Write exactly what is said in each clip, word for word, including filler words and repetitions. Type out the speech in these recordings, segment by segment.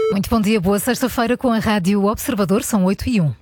Muito bom dia, boa sexta-feira com a Rádio Observador, são oito e um.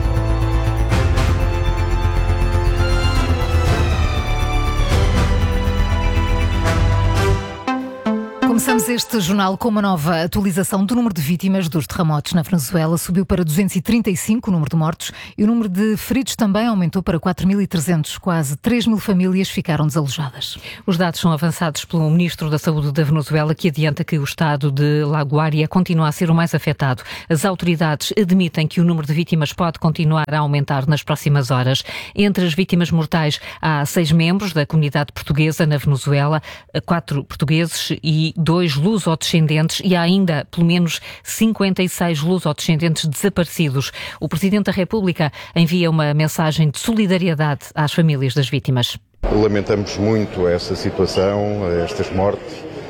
Começamos este jornal com uma nova atualização do número de vítimas dos terremotos na Venezuela. Subiu para duzentos e trinta e cinco o número de mortos e o número de feridos também aumentou para quatro mil e trezentos. Quase três mil famílias ficaram desalojadas. Os dados são avançados pelo Ministro da Saúde da Venezuela, que adianta que o estado de La Guaira continua a ser o mais afetado. As autoridades admitem que o número de vítimas pode continuar a aumentar nas próximas horas. Entre as vítimas mortais há seis membros da comunidade portuguesa na Venezuela, quatro portugueses e dois luso-descendentes e há ainda pelo menos cinquenta e seis luso-descendentes desaparecidos. O Presidente da República envia uma mensagem de solidariedade às famílias das vítimas. Lamentamos muito essa situação, estas mortes.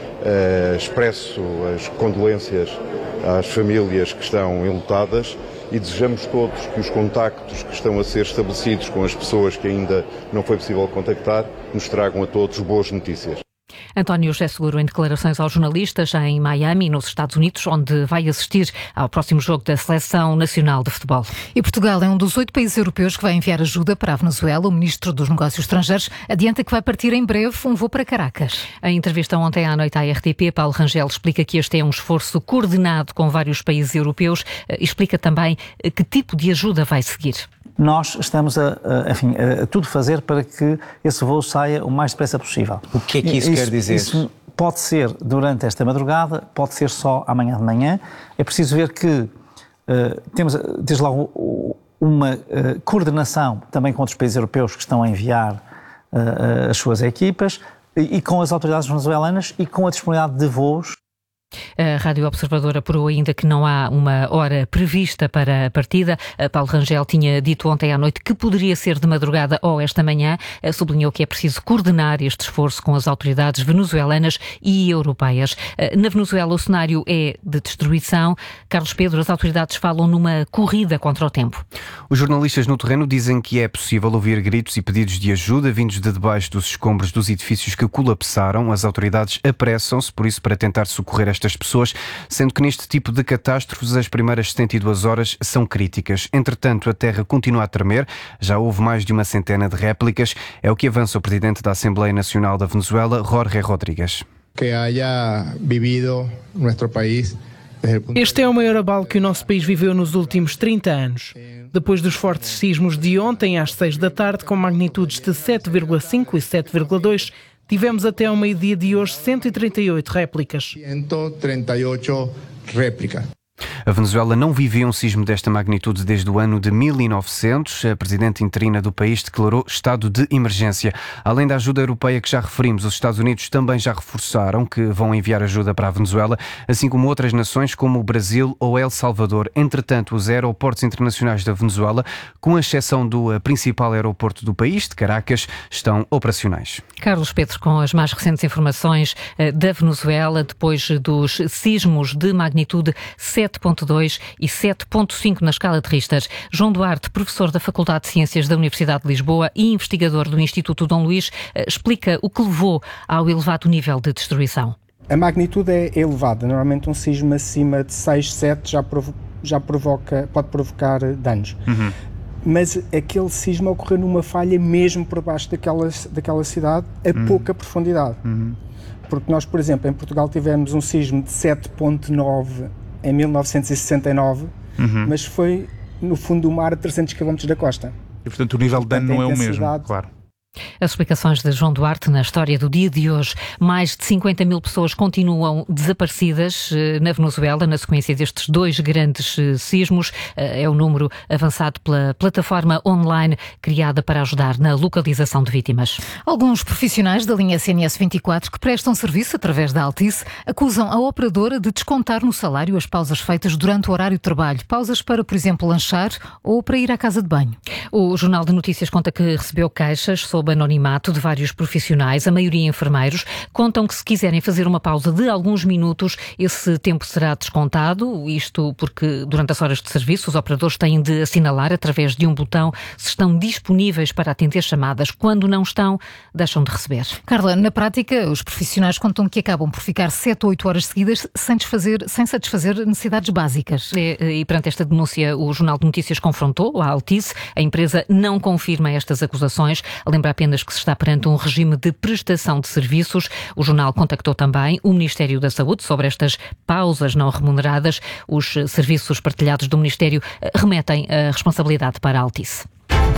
Uh, expresso as condolências às famílias que estão enlutadas e desejamos todos que os contactos que estão a ser estabelecidos com as pessoas que ainda não foi possível contactar nos tragam a todos boas notícias. António José Seguro em declarações aos jornalistas em Miami, nos Estados Unidos, onde vai assistir ao próximo jogo da Seleção Nacional de Futebol. E Portugal é um dos oito países europeus que vai enviar ajuda para a Venezuela. O Ministro dos Negócios Estrangeiros adianta que vai partir em breve um voo para Caracas. Em entrevista ontem à noite à R T P, Paulo Rangel explica que este é um esforço coordenado com vários países europeus. Explica também que tipo de ajuda vai seguir. Nós estamos a, a, enfim, a tudo fazer para que esse voo saia o mais depressa possível. O que é que isso, isso quer dizer? Isso pode ser durante esta madrugada, pode ser só amanhã de manhã. É preciso ver que uh, temos, desde logo, uma uh, coordenação também com outros países europeus que estão a enviar uh, as suas equipas e, e com as autoridades venezuelanas e com a disponibilidade de voos. A Rádio Observador apurou ainda que não há uma hora prevista para a partida. Paulo Rangel tinha dito ontem à noite que poderia ser de madrugada ou esta manhã. Sublinhou que é preciso coordenar este esforço com as autoridades venezuelanas e europeias. Na Venezuela o cenário é de destruição. Carlos Pedro, as autoridades falam numa corrida contra o tempo. Os jornalistas no terreno dizem que é possível ouvir gritos e pedidos de ajuda vindos de debaixo dos escombros dos edifícios que colapsaram. As autoridades apressam-se, por isso, para tentar socorrer estas pessoas, sendo que neste tipo de catástrofes as primeiras setenta e duas horas são críticas. Entretanto, a terra continua a tremer, já houve mais de uma centena de réplicas, é o que avança o Presidente da Assembleia Nacional da Venezuela, Jorge Rodríguez. Que haya vivido nosso país. Este é o maior abalo que o nosso país viveu nos últimos trinta anos. Depois dos fortes sismos de ontem às seis da tarde, com magnitudes de sete vírgula cinco e sete vírgula dois, tivemos até ao meio-dia de hoje cento e trinta e oito réplicas. cento e trinta e oito réplicas. A Venezuela não vivia um sismo desta magnitude desde o ano de mil e novecentos. A presidente interina do país declarou estado de emergência. Além da ajuda europeia que já referimos, os Estados Unidos também já reforçaram que vão enviar ajuda para a Venezuela, assim como outras nações como o Brasil ou El Salvador. Entretanto, os aeroportos internacionais da Venezuela, com exceção do principal aeroporto do país, de Caracas, estão operacionais. Carlos Pedro, com as mais recentes informações da Venezuela, depois dos sismos de magnitude sete vírgula dois e sete vírgula cinco na escala de Richter. João Duarte, professor da Faculdade de Ciências da Universidade de Lisboa e investigador do Instituto Dom Luís, explica o que levou ao elevado nível de destruição. A magnitude é elevada. Normalmente um sismo acima de seis, sete já, provo- já provoca, pode provocar danos. Uhum. Mas aquele sismo ocorreu numa falha mesmo por baixo daquela, daquela cidade, a uhum. pouca profundidade. Uhum. Porque nós, por exemplo, em Portugal tivemos um sismo de sete vírgula nove em mil novecentos e sessenta e nove, uhum. mas foi no fundo do mar a trezentos quilómetros da costa. E, portanto, o nível de dano não é o mesmo, claro. As explicações de João Duarte na história do dia de hoje. Mais de cinquenta mil pessoas continuam desaparecidas na Venezuela na sequência destes dois grandes sismos. É o número avançado pela plataforma online criada para ajudar na localização de vítimas. Alguns profissionais da linha S N S vinte e quatro que prestam serviço através da Altice acusam a operadora de descontar no salário as pausas feitas durante o horário de trabalho. Pausas para, por exemplo, lanchar ou para ir à casa de banho. O Jornal de Notícias conta que recebeu queixas sobre sob anonimato de vários profissionais, a maioria enfermeiros, contam que se quiserem fazer uma pausa de alguns minutos, esse tempo será descontado, isto porque durante as horas de serviço os operadores têm de assinalar através de um botão se estão disponíveis para atender chamadas. Quando não estão, deixam de receber. Carla, na prática, os profissionais contam que acabam por ficar sete ou oito horas seguidas sem, desfazer, sem satisfazer necessidades básicas. É, e perante esta denúncia, o Jornal de Notícias confrontou a Altice. A empresa não confirma estas acusações. Lembra apenas que se está perante um regime de prestação de serviços. O jornal contactou também o Ministério da Saúde sobre estas pausas não remuneradas. Os serviços partilhados do Ministério remetem a responsabilidade para a Altice.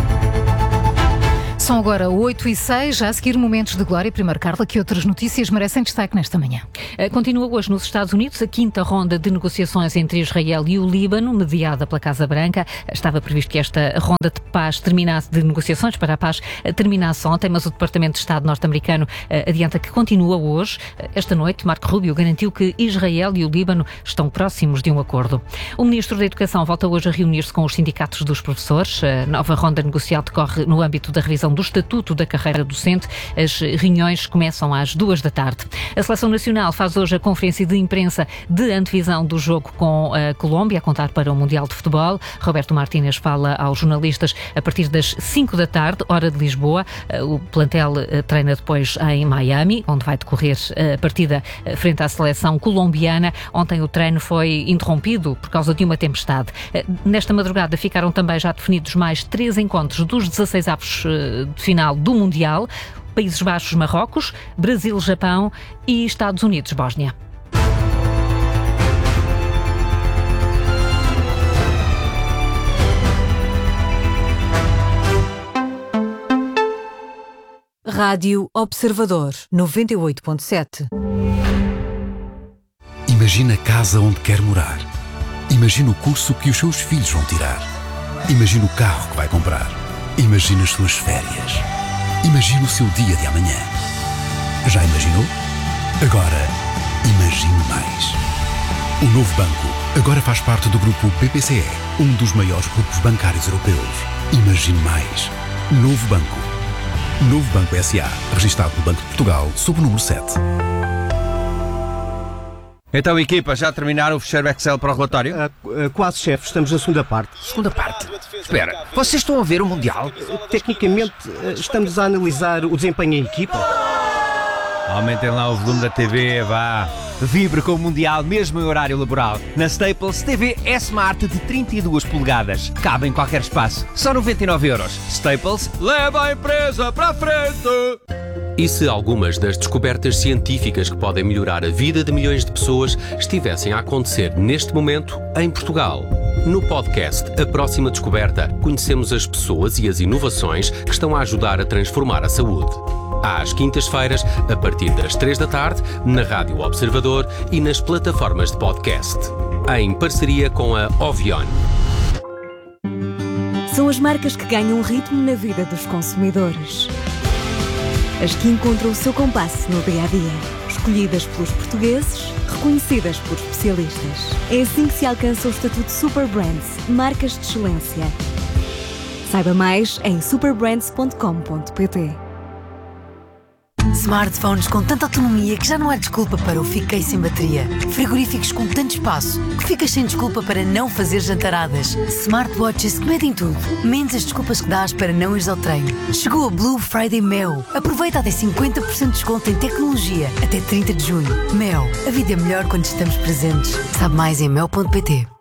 São agora oito e seis, já a seguir momentos de glória. Primeiro, Carla, que outras notícias merecem destaque nesta manhã? Continua hoje nos Estados Unidos a quinta ronda de negociações entre Israel e o Líbano, mediada pela Casa Branca. Estava previsto que esta ronda de paz terminasse, de negociações para a paz, terminasse ontem, mas o Departamento de Estado norte-americano adianta que continua hoje. Esta noite, Marco Rubio garantiu que Israel e o Líbano estão próximos de um acordo. O Ministro da Educação volta hoje a reunir-se com os sindicatos dos professores. A nova ronda negocial decorre no âmbito da revisão do Estatuto da Carreira Docente. As reuniões começam às duas da tarde. A Seleção Nacional faz hoje a conferência de imprensa de antevisão do jogo com a Colômbia, a contar para o Mundial de Futebol. Roberto Martínez fala aos jornalistas a partir das cinco da tarde, hora de Lisboa. O plantel treina depois em Miami, onde vai decorrer a partida frente à seleção colombiana. Ontem o treino foi interrompido por causa de uma tempestade. Nesta madrugada ficaram também já definidos mais três encontros dos dezasseis avos de final do Mundial: Países Baixos, Marrocos, Brasil, Japão e Estados Unidos, Bósnia. Rádio Observador noventa e oito ponto sete. Imagina a casa onde quer morar. Imagina o curso que os seus filhos vão tirar. Imagina o carro que vai comprar. Imagina as suas férias. Imagina o seu dia de amanhã. Já imaginou? Agora, imagine mais. O Novo Banco agora faz parte do grupo B P C E, um dos maiores grupos bancários europeus. Imagine mais. Novo Banco. Novo Banco S A, registado no Banco de Portugal, sob o número sete. Então, equipa, já terminaram o fecheiro Excel para o relatório? Uh, uh, quase, chefe. Estamos na segunda parte. Segunda parte? Espera, vocês estão a ver o Mundial? Uh, tecnicamente, uh, estamos a analisar o desempenho em equipa. Aumentem lá o volume da T V, vá. Vibre com o Mundial, mesmo em horário laboral. Na Staples, T V é Smart de trinta e duas polegadas. Cabe em qualquer espaço. Só noventa e nove euros. Staples, leva a empresa para a frente! E se algumas das descobertas científicas que podem melhorar a vida de milhões de pessoas estivessem a acontecer neste momento em Portugal? No podcast A Próxima Descoberta, conhecemos as pessoas e as inovações que estão a ajudar a transformar a saúde. Às quintas-feiras, a partir das três da tarde, na Rádio Observador e nas plataformas de podcast. Em parceria com a Ovion. São as marcas que ganham ritmo na vida dos consumidores. As que encontram o seu compasso no dia-a-dia. Escolhidas pelos portugueses, reconhecidas por especialistas. É assim que se alcança o estatuto Super Brands, marcas de excelência. Saiba mais em super brands ponto com ponto pt. Smartphones com tanta autonomia que já não há desculpa para o fiquei sem bateria. Frigoríficos com tanto espaço que ficas sem desculpa para não fazer jantaradas. Smartwatches que medem tudo, menos as desculpas que dás para não ires ao treino. Chegou a Blue Friday Mel. Aproveita até cinquenta por cento de desconto em tecnologia até trinta de junho. Mel, a vida é melhor quando estamos presentes. Sabe mais em mel ponto pt.